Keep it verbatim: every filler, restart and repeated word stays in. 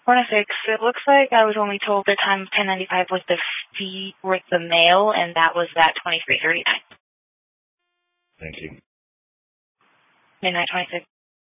twenty-six. It looks like I was only told the time of ten ninety-five was the fee with the mail, and that was at twenty-three thirty-nine. Thank you. Midnight twenty-six.